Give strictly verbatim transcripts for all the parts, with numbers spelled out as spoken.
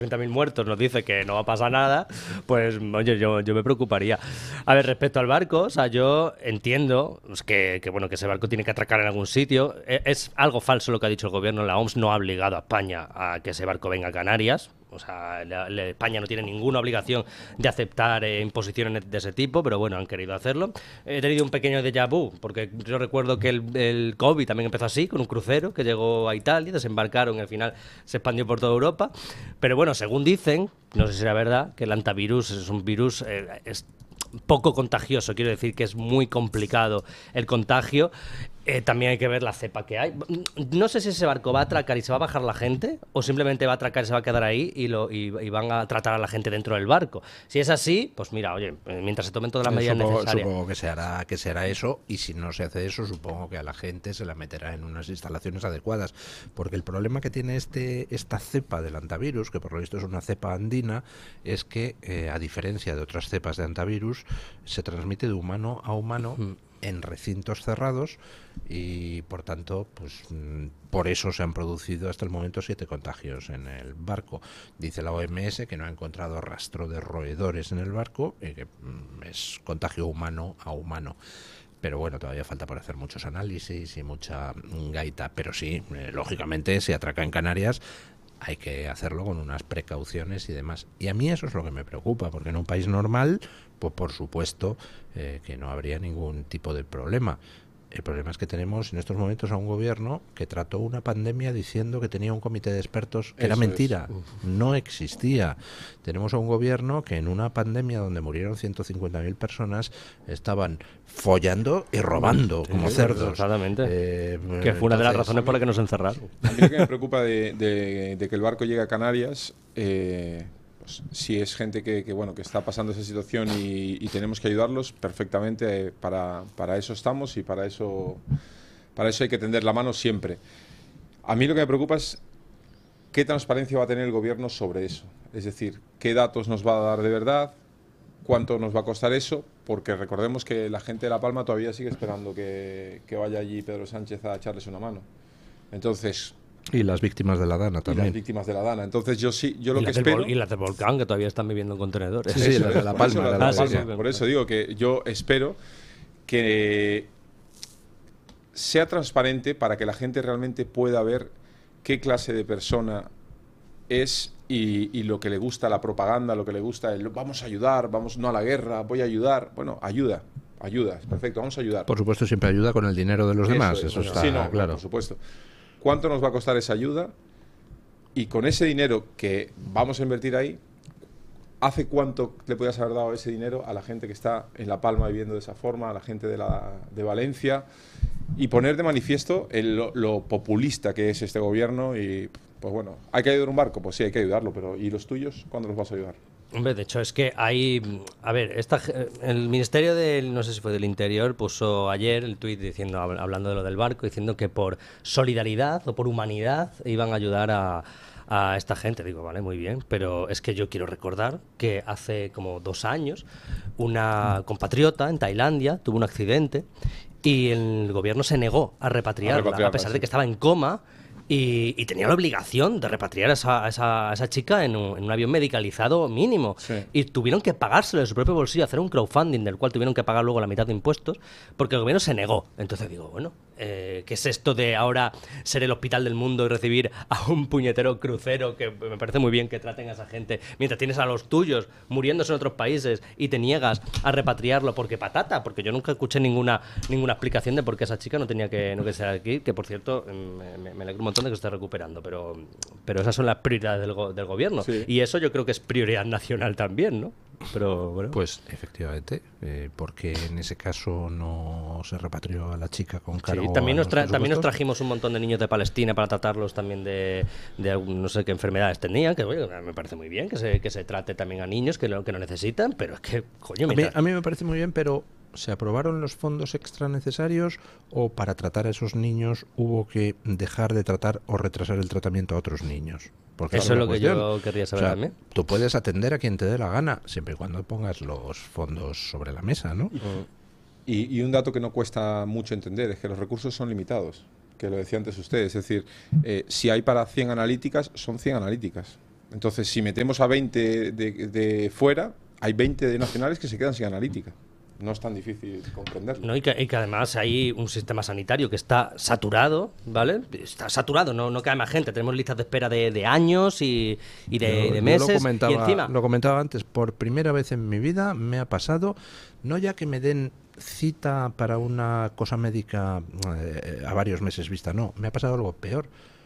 treinta mil muertos nos dice que no va a pasar nada, pues oye, yo, yo me preocuparía. A ver, respecto al barco, o sea, yo entiendo que, que, bueno, que ese barco tiene que atracar en algún sitio. Es, es algo falso lo que ha dicho el gobierno. La O M S no ha obligado a España a que ese barco venga a Canarias. O sea, la, la, España no tiene ninguna obligación de aceptar eh, imposiciones de ese tipo, pero bueno, han querido hacerlo. He tenido un pequeño déjà vu, porque yo recuerdo que el, el COVID también empezó así, con un crucero que llegó a Italia, desembarcaron y al final se expandió por toda Europa. Pero bueno, según dicen, no sé si era verdad, que el antivirus es un virus eh, es poco contagioso, quiero decir que es muy complicado el contagio. Eh, también hay que ver la cepa que hay. No sé si ese barco va a atracar y se va a bajar la gente, o simplemente va a atracar y se va a quedar ahí y, lo, y, y van a tratar a la gente dentro del barco. Si es así, pues mira, oye, mientras se tomen todas las medidas supongo, necesarias. Supongo que se hará, que se hará eso, y si no se hace eso, supongo que a la gente se la meterá en unas instalaciones adecuadas. Porque el problema que tiene este esta cepa del antivirus, que por lo visto es una cepa andina, es que, eh, a diferencia de otras cepas de antivirus, se transmite de humano a humano mm. en recintos cerrados, y por tanto, pues por eso se han producido hasta el momento siete contagios en el barco. Dice la O M S que no ha encontrado rastro de roedores en el barco, y que es contagio humano a humano. Pero bueno, todavía falta por hacer muchos análisis y mucha gaita. Pero sí, eh, lógicamente, si atraca en Canarias, hay que hacerlo con unas precauciones y demás. Y a mí eso es lo que me preocupa, porque en un país normal, pues por supuesto eh, que no habría ningún tipo de problema. El problema es que tenemos en estos momentos a un gobierno que trató una pandemia diciendo que tenía un comité de expertos, que era mentira, no existía. Tenemos a un gobierno que en una pandemia donde murieron ciento cincuenta mil personas estaban follando y robando como sí, cerdos. Exactamente. Eh, que fue una de las razones por las que nos encerraron. A mí lo que me preocupa de, de, de que el barco llegue a Canarias, eh, pues, si es gente que, que, bueno, que está pasando esa situación y, y tenemos que ayudarlos, perfectamente, eh, para, para eso estamos y para eso, para eso hay que tender la mano siempre. A mí lo que me preocupa es qué transparencia va a tener el gobierno sobre eso. Es decir, qué datos nos va a dar de verdad, cuánto nos va a costar eso, porque recordemos que la gente de La Palma todavía sigue esperando que, que vaya allí Pedro Sánchez a echarles una mano. Entonces... Y las víctimas de la Dana también. Y las víctimas de la Dana. Entonces yo sí, yo lo y que espero... Y las del volcán, que todavía están viviendo en contenedores. Sí, sí, las de La Palma. Por eso, la de La Palma. Por eso digo que yo espero que sea transparente para que la gente realmente pueda ver qué clase de persona es y, y lo que le gusta la propaganda, lo que le gusta el vamos a ayudar, vamos no a la guerra, voy a ayudar. Bueno, ayuda, ayuda, perfecto, vamos a ayudar. Por supuesto, siempre ayuda con el dinero de los eso demás, es, eso bueno, está sí, no, claro. Por supuesto. ¿Cuánto nos va a costar esa ayuda? Y con ese dinero que vamos a invertir ahí, ¿hace cuánto le podías haber dado ese dinero a la gente que está en La Palma viviendo de esa forma, a la gente de, la, de Valencia? Y poner de manifiesto el, lo, lo populista que es este gobierno. Y pues bueno, ¿hay que ayudar a un barco? Pues sí, hay que ayudarlo, pero ¿y los tuyos? ¿Cuándo los vas a ayudar? Hombre, de hecho es que hay, a ver, esta, el Ministerio del, no sé si fue del Interior, puso ayer el tuit diciendo, hablando de lo del barco, diciendo que por solidaridad o por humanidad iban a ayudar a, a esta gente. Digo, vale, muy bien, pero es que yo quiero recordar que hace como dos años una compatriota en Tailandia tuvo un accidente y el gobierno se negó a repatriarla, a, repatriarla, a pesar sí. de que estaba en coma. Y, y tenía la obligación de repatriar a esa, a esa, a esa chica en un, en un avión medicalizado mínimo. Sí. Y tuvieron que pagárselo de su propio bolsillo, hacer un crowdfunding del cual tuvieron que pagar luego la mitad de impuestos, porque el gobierno se negó. Entonces digo, bueno, eh, ¿qué es esto de ahora ser el hospital del mundo y recibir a un puñetero crucero? Que me parece muy bien que traten a esa gente, mientras tienes a los tuyos muriéndose en otros países y te niegas a repatriarlo porque patata, porque yo nunca escuché ninguna ninguna explicación de por qué esa chica no tenía que, no que ser aquí, que por cierto me, me, me alegro un montón de que esté recuperando, pero, pero esas son las prioridades del, go del gobierno. Sí. Y eso yo creo que es prioridad nacional también, ¿no? Pero bueno. Pues efectivamente, eh, porque en ese caso no se repatrió a la chica con cargo. Sí, también nos, tra también nos trajimos un montón de niños de Palestina para tratarlos también de, de no sé qué enfermedades tenían, que oye, me parece muy bien que se, que se trate también a niños que lo, que lo necesitan, pero es que, coño, a mí, a mí me parece muy bien, pero ¿se aprobaron los fondos extra necesarios o para tratar a esos niños hubo que dejar de tratar o retrasar el tratamiento a otros niños? Porque eso es lo cuestión. que yo querría saber, o sea, también. Tú puedes atender a quien te dé la gana, siempre y cuando pongas los fondos sobre la mesa, ¿no? Y, y un dato que no cuesta mucho entender es que los recursos son limitados, que lo decía antes usted. Es decir, eh, si hay para cien analíticas, son cien analíticas. Entonces, si metemos a veinte de, de fuera, hay veinte de nacionales que se quedan sin analítica. No es tan difícil comprenderlo. No, y, que, y que además hay un sistema sanitario que está saturado, ¿vale? Está saturado, no, no cae más gente. Tenemos listas de espera de, de años y, y de, yo, de meses. Yo lo comentaba, y encima... lo comentaba antes, por primera vez en mi vida me ha pasado, no ya que me den cita para una cosa médica eh, a varios meses vista, no, me ha pasado algo peor.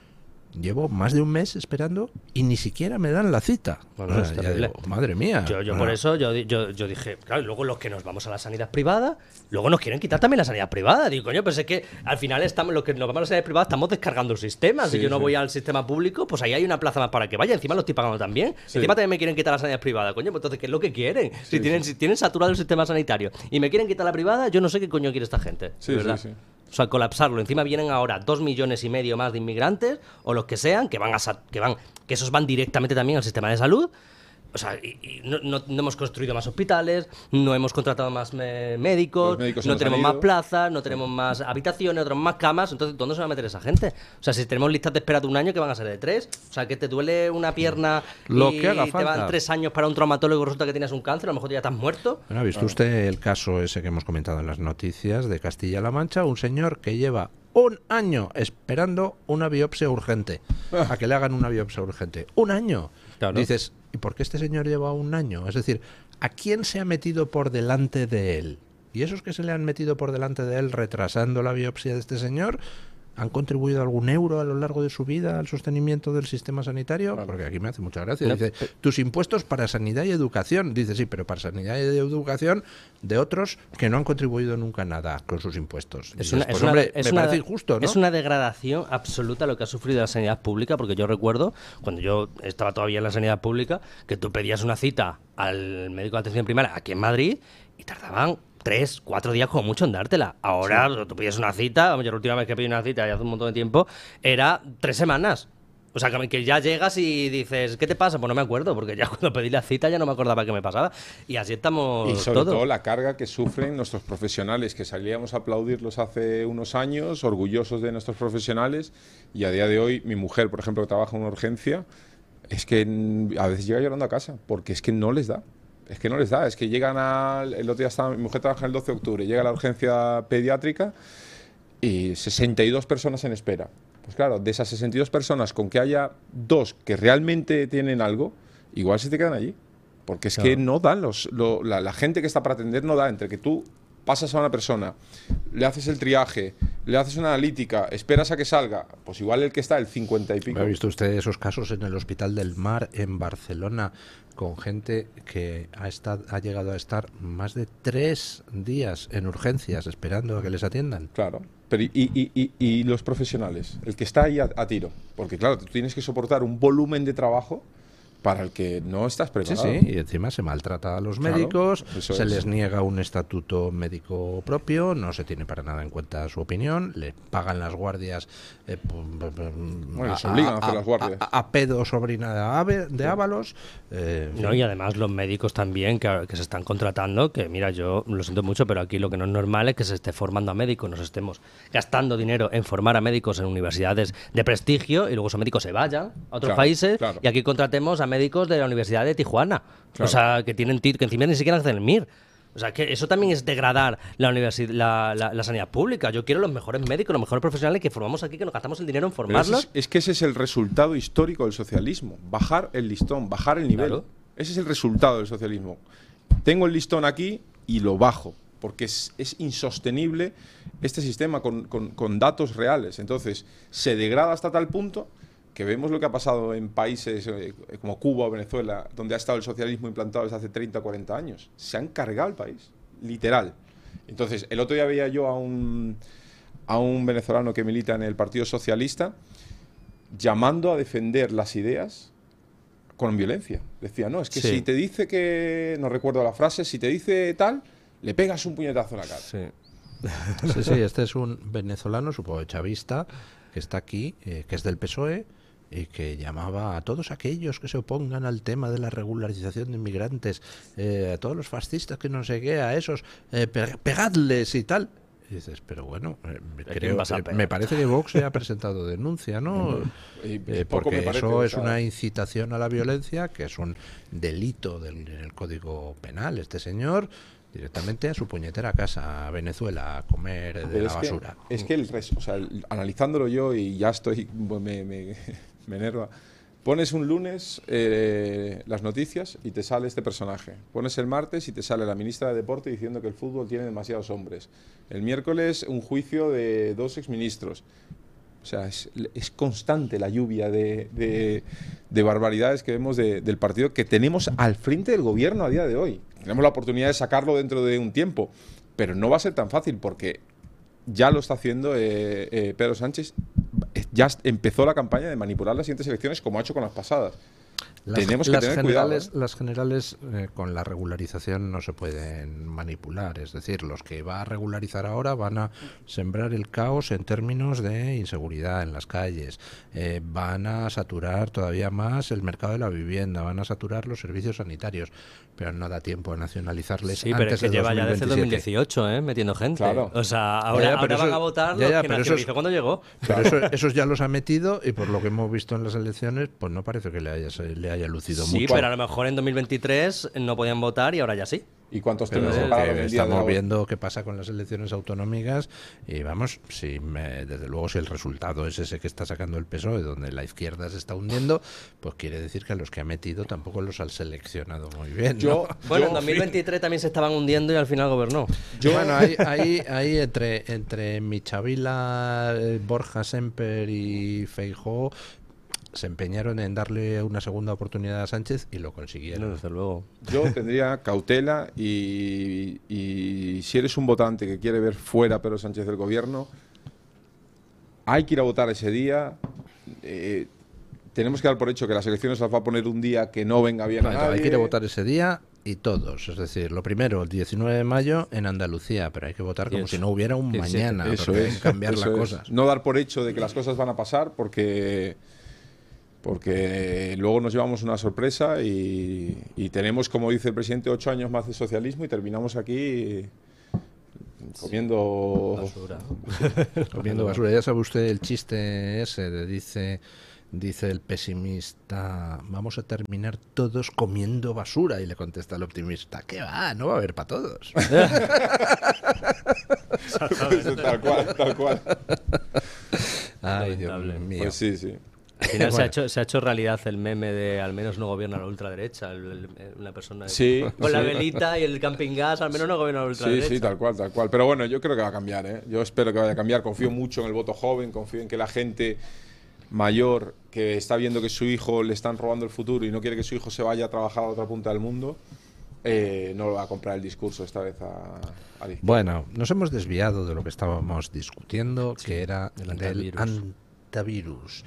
Llevo más de un mes esperando y ni siquiera me dan la cita. Bueno, es terrible. Digo, madre mía. Yo, yo ah. por eso yo, yo, yo dije, claro, luego los que nos vamos a la sanidad privada, luego nos quieren quitar también la sanidad privada. Digo, coño, pues es que al final estamos, los que nos vamos a la sanidad privada estamos descargando el sistema. Sí, si yo no sí. voy al sistema público, pues ahí hay una plaza más para que vaya. Encima lo estoy pagando también. Sí. Encima también me quieren quitar la sanidad privada, coño, pues entonces, ¿qué es lo que quieren? Sí, si, tienen, sí. si tienen saturado el sistema sanitario y me quieren quitar la privada, yo no sé qué coño quiere esta gente. Sí, de verdad. sí, sí. O sea, colapsarlo. Encima vienen ahora dos millones y medio más de inmigrantes, o los que sean, que van a sa- que van, que esos van directamente también al sistema de salud. O sea, y, y no, no, no hemos construido más hospitales, no hemos contratado más eh, médicos, Los médicos se no nos tenemos han más ido. plazas, no tenemos más habitaciones, no tenemos más camas. Entonces, ¿dónde se va a meter esa gente? O sea, si tenemos listas de espera de un año, que van a ser de tres. O sea, que te duele una pierna Lo y que haga te falta. van tres años para un traumatólogo y resulta que tienes un cáncer, a lo mejor ya estás muerto. Bueno, ¿ha visto usted el caso ese que hemos comentado en las noticias de Castilla-La Mancha? Un señor que lleva un año esperando una biopsia urgente. A que le hagan una biopsia urgente. ¡Un año! Claro. Dices, ¿y por qué este señor lleva un año? Es decir, ¿a quién se ha metido por delante de él? Y esos que se le han metido por delante de él retrasando la biopsia de este señor, ¿han contribuido algún euro a lo largo de su vida al sostenimiento del sistema sanitario? Claro. Porque aquí me hace mucha gracia. No, Dice, tus impuestos para sanidad y educación. Dice, sí, pero para sanidad y educación de otros que no han contribuido nunca nada con sus impuestos. Es Dices, una, pues, es una- hombre, es me una- parece injusto, ¿no? Es una degradación absoluta lo que ha sufrido la sanidad pública, porque yo recuerdo, cuando yo estaba todavía en la sanidad pública, que tú pedías una cita al médico de atención primaria aquí en Madrid y tardaban tres, cuatro días como mucho en dártela. Ahora sí. Tú pides una cita, vamos, yo la última vez que pedí una cita, ya hace un montón de tiempo, era tres semanas. O sea, que, que ya llegas y dices, ¿qué te pasa? Pues no me acuerdo, porque ya cuando pedí la cita ya no me acordaba qué me pasaba. Y así estamos Y sobre todos. todo la carga que sufren nuestros profesionales, que salíamos a aplaudirlos hace unos años, orgullosos de nuestros profesionales, y a día de hoy mi mujer, por ejemplo, que trabaja en una urgencia, es que mm, a veces llega llorando a casa, porque es que no les da. Es que no les da, es que llegan al... El otro día estaba, mi mujer trabaja el doce de octubre, llega a la urgencia pediátrica y sesenta y dos personas en espera. Pues claro, de esas sesenta y dos personas, con que haya dos que realmente tienen algo, igual se te quedan allí. Porque es Claro. que no dan, los, lo- la, la gente que está para atender no da, entre que tú pasas a una persona, le haces el triaje, le haces una analítica, esperas a que salga, pues igual el que está el cincuenta y pico. ¿Ha visto usted esos casos en el Hospital del Mar en Barcelona con gente que ha, estado, ha llegado a estar más de tres días en urgencias esperando a que les atiendan? Claro, pero y, y- y- y los profesionales, el que está ahí a, a tiro, porque claro, tú tienes que soportar un volumen de trabajo para el que no estás Sí, preparado. sí, y encima se maltrata a los Claro, médicos, eso se es. les niega un estatuto médico propio, no se tiene para nada en cuenta su opinión, le pagan las guardias eh, pum, pum, pum, Bueno, les obligan a hacer las guardias. a- a pedo sobrina de, Ave- de Ábalos. eh, en No, fin. y además los médicos también que, que se están contratando, que mira, yo lo siento mucho, pero aquí lo que no es normal es que se esté formando a médicos, nos estemos gastando dinero en formar a médicos en universidades de prestigio y luego esos médicos se vayan a otros Claro, países claro. y aquí contratemos a médicos de la Universidad de Tijuana. Claro. O sea, que tienen tit- que encima ni siquiera hacen el M I R. O sea, que eso también es degradar la, universi- la, la- la sanidad pública. Yo quiero los mejores médicos, los mejores profesionales que formamos aquí, que nos gastamos el dinero en Pero ese formarlos. es, es que ese es el resultado histórico del socialismo, bajar el listón, bajar el nivel. Claro. Ese es el resultado del socialismo. Tengo el listón aquí y lo bajo, porque es, es insostenible este sistema con, con- con datos reales. Entonces, se degrada hasta tal punto que vemos lo que ha pasado en países eh, como Cuba o Venezuela, donde ha estado el socialismo implantado desde hace treinta o cuarenta años. Se han cargado el país, literal. Entonces, el otro día veía yo a un, a un venezolano que milita en el Partido Socialista llamando a defender las ideas con violencia. Decía, no, es que Sí. si te dice que, no recuerdo la frase, si te dice tal, le pegas un puñetazo en la cara. Sí. Sí, sí, este es un venezolano, supongo chavista, que está aquí, eh, que es del P S O E, y que llamaba a todos aquellos que se opongan al tema de la regularización de inmigrantes, eh, a todos los fascistas que no sé qué, a esos, eh, pe- pegadles y tal. Y dices, pero bueno, eh, quién creo, vas a eh, pegar? me parece que Vox ya ha presentado denuncia, ¿no? Y Eh, poco porque me parece, eso o es sea, una incitación a la violencia, que es un delito del, en el Código Penal. Este señor directamente a su puñetera casa, a Venezuela, a comer de Pero la es basura. Que, es que el res- o sea, el- analizándolo yo y ya estoy, me, me, me enerva. Pones un lunes eh, las noticias y te sale este personaje. Pones el martes y te sale la ministra de Deporte diciendo que el fútbol tiene demasiados hombres. El miércoles un juicio de dos exministros. O sea, es, es constante la lluvia de, de, de barbaridades que vemos de, del partido que tenemos al frente del gobierno a día de hoy. Tenemos la oportunidad de sacarlo dentro de un tiempo, pero no va a ser tan fácil porque ya lo está haciendo eh, eh, Pedro Sánchez. Ya empezó la campaña de manipular las siguientes elecciones como ha hecho con las pasadas. Las, Tenemos que las tener generales, cuidado, ¿eh? Las generales eh, con la regularización no se pueden manipular. Es decir, los que va a regularizar ahora van a sembrar el caos en términos de inseguridad en las calles. Eh, van a saturar todavía más el mercado de la vivienda. Van a saturar los servicios sanitarios. Pero no da tiempo a nacionalizarles Sí, pero antes es que de lleva ya desde dos mil veintisiete. dieciocho, ¿eh? Metiendo gente. Claro. O sea, ahora, Ya, ya, pero ahora van eso- a votar ya, ya, los que pero eso es- nacionalizó cuando llegó. Pero eso, esos ya los ha metido y por lo que hemos visto en las elecciones, pues no parece que le haya, le haya lucido Sí, mucho. pero a lo mejor en dos mil veintitrés no podían votar y ahora ya sí. ¿Y cuántos Pero temas que separaron el día de estamos la- viendo qué pasa con las elecciones autonómicas y vamos, si me- desde luego si el resultado es ese que está sacando el P S O E, donde la izquierda se está hundiendo, pues quiere decir que a los que ha metido tampoco los han seleccionado muy bien. ¿no? Yo, Bueno, yo- en dos mil veintitrés también se estaban hundiendo y al final gobernó. yo- Bueno, ahí, ahí, ahí entre, entre Michavila, eh, Borja Semper y Feijóo se empeñaron en darle una segunda oportunidad a Sánchez y lo consiguieron. Desde luego. Yo tendría cautela y, y si eres un votante que quiere ver fuera a Pedro Sánchez del gobierno, hay que ir a votar ese día. Eh, tenemos que dar por hecho que las elecciones las va a poner un día que no venga bien a Bueno, nadie. hay que ir a votar ese día y todos. Es decir, lo primero, el diecinueve de mayo en Andalucía, pero hay que votar como dieciocho. si no hubiera un diecisiete. mañana. Eso porque es, hay que cambiar eso las es. cosas. No dar por hecho de que las cosas van a pasar porque, porque luego nos llevamos una sorpresa y, y tenemos, como dice el presidente, ocho años más de socialismo y terminamos aquí comiendo... Basura. Comiendo basura. Ya sabe usted el chiste ese de dice... Dice el pesimista, vamos a terminar todos comiendo basura. Y le contesta el optimista, ¿qué va? No va a haber para todos. tal cual, tal cual. Ay, Dios Lamentable. mío. Pues sí, sí. Al final se, ha Bueno. hecho, se ha hecho realidad el meme de al menos no gobierna la ultraderecha. el- el- una persona Sí, con la sí. velita y el camping gas, al menos no gobierna la Sí, ultraderecha. sí, tal cual, tal cual. Pero bueno, yo creo que va a cambiar, ¿eh? Yo espero que vaya a cambiar. Confío mucho en el voto joven, confío en que la gente mayor que está viendo que su hijo le están robando el futuro y no quiere que su hijo se vaya a trabajar a otra punta del mundo, eh, no va a comprar el discurso esta vez a, a la izquierda. Bueno, nos hemos desviado de lo que estábamos discutiendo, que era del del antivirus. antivirus.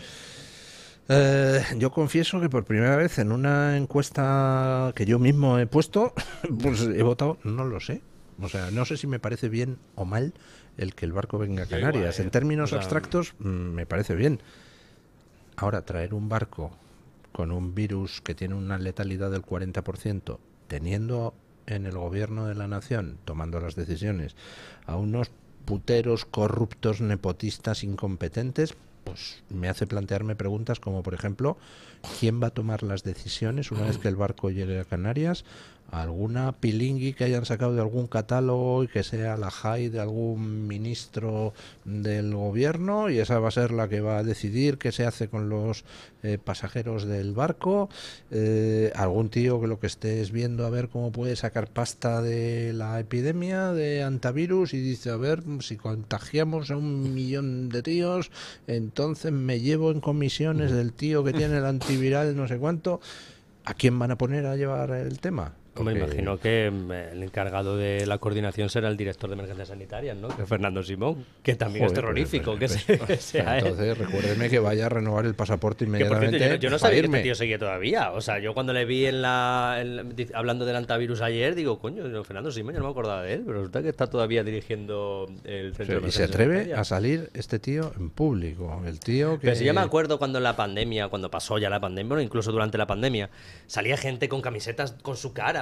Eh, yo confieso que por primera vez en una encuesta que yo mismo he puesto, pues he votado, no lo sé. O sea, no sé si me parece bien o mal el que el barco venga a Yo Canarias. igual, ¿eh? En términos O sea, abstractos, mm, me parece bien. Ahora, traer un barco con un virus que tiene una letalidad del cuarenta por ciento, teniendo en el gobierno de la nación, tomando las decisiones, a unos puteros corruptos, nepotistas, incompetentes, pues me hace plantearme preguntas como, por ejemplo, ¿quién va a tomar las decisiones una vez que el barco llegue a Canarias? ¿Alguna pilingui que hayan sacado de algún catálogo y que sea la J A I de algún ministro del gobierno? Y esa va a ser la que va a decidir qué se hace con los eh, pasajeros del barco. Eh, ¿Algún tío que lo que estés viendo a ver cómo puede sacar pasta de la epidemia de antivirus y dice, a ver, si contagiamos a un millón de tíos, entonces me llevo en comisiones del tío que tiene el antiviral no sé cuánto? ¿A quién van a poner a llevar el tema? Me Porque- imagino que mm, el encargado de la coordinación será el director de emergencias sanitarias, ¿no? Que es Fernando Simón, que también es Joder, terrorífico, pero- que, pero- se- que sea él. Entonces, recuérdeme que vaya a renovar el pasaporte Que por cierto, inmediatamente. yo, no- yo no para sabía que irme. este tío seguía todavía. O sea, yo cuando le vi en la, en la- dic- hablando del antivirus ayer, digo, coño, no, Fernando Simón, yo no me acordaba de él, pero resulta que está todavía dirigiendo el centro de Y se emergencias atreve sanitarias. a salir este tío en público. El tío que. Pero si yo me acuerdo cuando la pandemia, cuando pasó ya la pandemia, bueno, incluso durante la pandemia, salía gente con camisetas con su cara,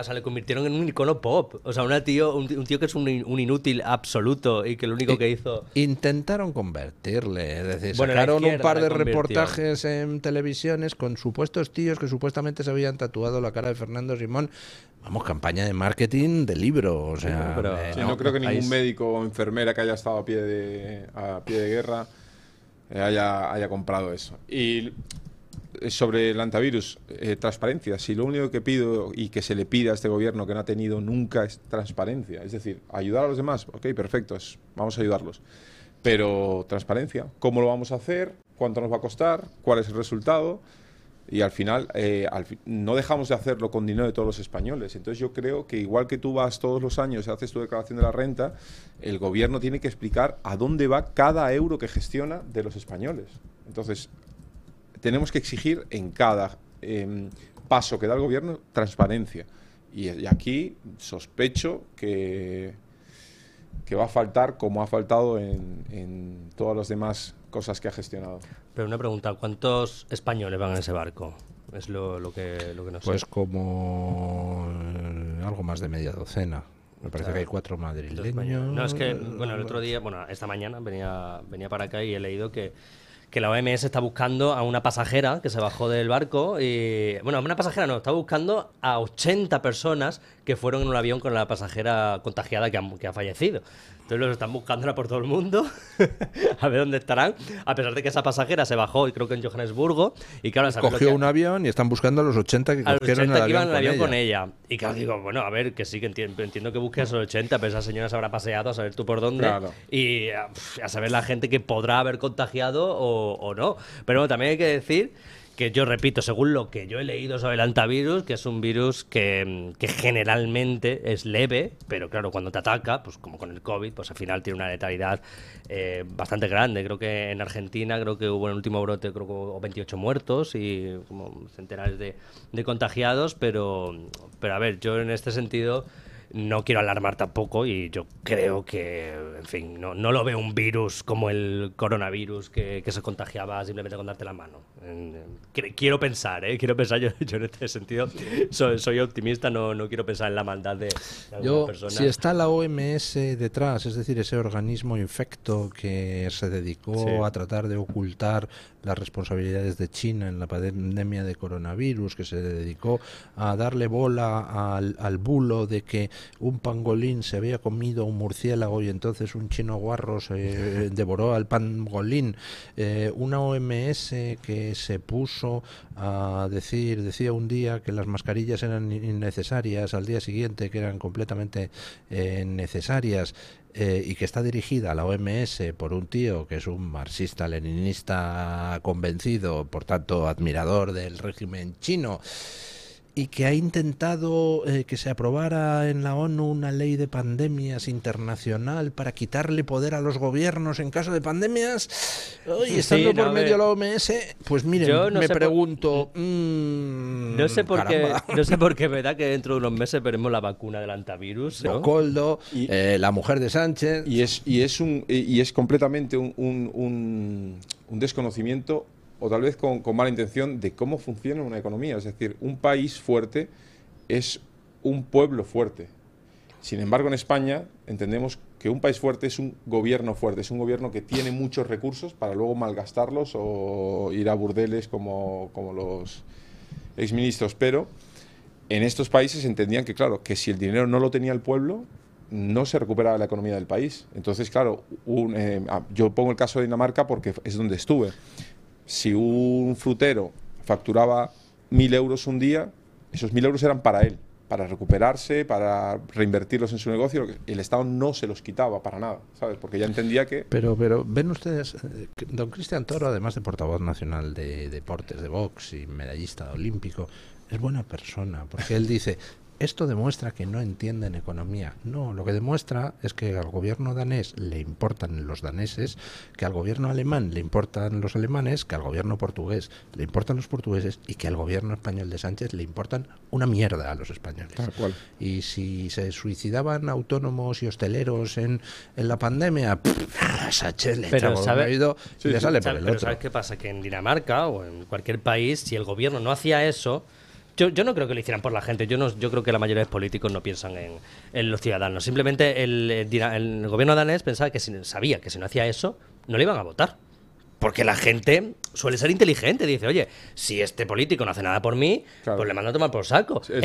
sea, le convirtieron en un icono pop. O sea, una tío, un, un tío que es un, un inútil absoluto y que lo único I- que hizo... Intentaron convertirle, es decir, Bueno, la sacaron un izquierda par le de convirtió. reportajes en televisiones con supuestos tíos que supuestamente se habían tatuado la cara de Fernando Simón. Vamos, campaña de marketing de libro, o sea... pero- eh, Sí, no, creo que ahí ningún es- médico o enfermera que haya estado a pie de, a pie de guerra eh, haya, haya comprado eso. Y eh, sobre el antivirus, eh, transparencia. Si lo único que pido y que se le pide a este gobierno que no ha tenido nunca es transparencia, es decir, ayudar a los demás, ok, perfecto, es- vamos a ayudarlos. Pero transparencia, ¿cómo lo vamos a hacer? ¿Cuánto nos va a costar? ¿Cuál es el resultado? Y al final, eh, al fi- no dejamos de hacerlo con dinero de todos los españoles. Entonces yo creo que igual que tú vas todos los años y haces tu declaración de la renta, el gobierno tiene que explicar a dónde va cada euro que gestiona de los españoles. Entonces, tenemos que exigir en cada eh, paso que da el gobierno transparencia. Y, y aquí sospecho que, que va a faltar como ha faltado en, en todas las demás cosas que ha gestionado. Pero una pregunta, ¿cuántos españoles van en ese barco? Es lo, lo que, lo que no sé. Pues como eh, algo más de media docena. Me parece Claro. que hay cuatro Dos madrileños. españoles. No, es que, bueno, el otro día, bueno, esta mañana venía, venía para acá y he leído que, que la O M S está buscando a una pasajera que se bajó del barco y, bueno, a una pasajera no, está buscando a ochenta personas que fueron en un avión con la pasajera contagiada que ha, que ha fallecido. Entonces los están buscando por todo el mundo a ver dónde estarán, a pesar de que esa pasajera se bajó y creo que en Johannesburgo y claro, ¿sabes lo Cogió que- un avión y están buscando a los ochenta que a los cogieron ochenta el que iban avión, en el con, avión ella. con ella. Y claro, digo, bueno, a ver, que sí, que entiendo, entiendo que busques a esos ochenta, pero esa señora se habrá paseado a saber tú por dónde. Claro. Y a, pf, a saber la gente que podrá haber contagiado o, o no. Pero bueno, también hay que decir que yo repito, según lo que yo he leído sobre el antivirus, que es un virus que, que generalmente es leve, pero claro, cuando te ataca, pues como con el COVID, pues al final tiene una letalidad eh, bastante grande. Creo que en Argentina, creo que hubo en el último brote, creo que hubo veintiocho muertos y como centenares de, de contagiados, pero, pero a ver, yo en este sentido no quiero alarmar tampoco y yo creo que, en fin, no, no lo veo un virus como el coronavirus que, que se contagiaba simplemente con darte la mano. En- en- cre- quiero pensar, ¿eh? Quiero pensar, yo, yo en este sentido soy, soy optimista, no, no quiero pensar en la maldad de, de alguna Yo, persona. si está la O M S detrás, es decir, ese organismo infecto que se dedicó Sí. a tratar de ocultar las responsabilidades de China en la pandemia de coronavirus, que se dedicó a darle bola al, al bulo de que un pangolín se había comido un murciélago y entonces un chino guarro se devoró al pangolín, eh, una O M S que se puso a decir, decía un día que las mascarillas eran innecesarias, al día siguiente que eran completamente eh, necesarias, eh, y que está dirigida a la O M S por un tío que es un marxista-leninista convencido, por tanto admirador del régimen chino, y que ha intentado eh, que se aprobara en la ONU una ley de pandemias internacional para quitarle poder a los gobiernos en caso de pandemias, y Sí, estando no, por a medio ver. la O M S, pues miren, Yo no me sé por- pregunto, mm, No sé por qué, caramba. no sé por qué, ¿verdad? Que dentro de unos meses veremos la vacuna del antivirus, ¿no? Bocoldo, Y- eh, la mujer de Sánchez. Y es, y es, un, y es completamente un, un- un- un desconocimiento, o tal vez con, con mala intención, de cómo funciona una economía. Es decir, un país fuerte es un pueblo fuerte. Sin embargo, en España entendemos que un país fuerte es un gobierno fuerte, es un gobierno que tiene muchos recursos para luego malgastarlos o ir a burdeles como, como los exministros. Pero en estos países entendían que, claro, que si el dinero no lo tenía el pueblo, no se recuperaba la economía del país. Entonces, claro, un, eh, ah, yo pongo el caso de Dinamarca porque es donde estuve. Si un frutero facturaba mil euros un día, esos mil euros eran para él, para recuperarse, para reinvertirlos en su negocio. El Estado no se los quitaba para nada, ¿sabes? Porque ya entendía que... Pero, pero ven ustedes, eh, que don Cristian Toro, además de portavoz nacional de deportes de box y medallista olímpico, es buena persona, porque él dice, esto demuestra que no entienden economía. No, lo que demuestra es que al gobierno danés le importan los daneses, que al gobierno alemán le importan los alemanes, que al gobierno portugués le importan los portugueses y que al gobierno español de Sánchez le importan una mierda a los españoles. Tal cual. Y si se suicidaban autónomos y hosteleros en, en la pandemia, pff, a Sánchez le Pero echa por sabe- un oído y Sí, le sí. sale por ¿Sabes? el Pero otro. ¿sabes qué pasa? Que en Dinamarca o en cualquier país, si el gobierno no hacía eso, Yo, yo no creo que lo hicieran por la gente. Yo no, yo creo que la mayoría de los políticos no piensan en, en los ciudadanos. Simplemente el, el, el gobierno danés pensaba que si, sabía que si no hacía eso, no le iban a votar. Porque la gente suele ser inteligente. Dice, oye, si este político no hace nada por mí, claro, pues le mando a tomar por saco. Es